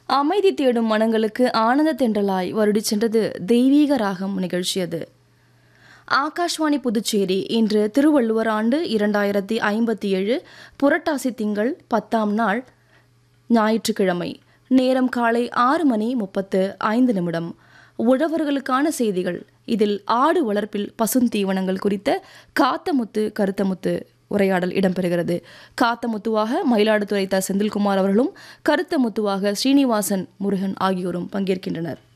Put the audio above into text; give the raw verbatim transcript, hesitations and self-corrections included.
அமைதி தேடும் மனங்களுக்கு ஆனந்த தென்றலாய் வருடி சென்றது தெய்வீக ராகம் நிகழ்ச்சி அது. ஆகாஷ்வாணி புதுச்சேரி இன்று திருவள்ளுவர் ஆண்டு இரண்டாயிரத்தி ஐம்பத்தி ஏழு புரட்டாசி திங்கள் பத்தாம் நாள் ஞாயிற்றுக்கிழமை. நேரம் காலை ஆறு மணி முப்பத்து ஐந்து நிமிடம். உழவர்களுக்கான செய்திகள். இதில் ஆடு வளர்ப்பில் பசுந்தீவனங்கள் குறித்த காத்தமுத்து கருத்தமுத்து உரையாடல் இடம்பெறுகிறது. காத்தமுத்துவாக மயிலாடுதுறை த செந்தில்குமார் அவர்களும் கருத்தமுத்துவாக ஸ்ரீனிவாசன் முருகன் ஆகியோரும் பங்கேற்கின்றனர்.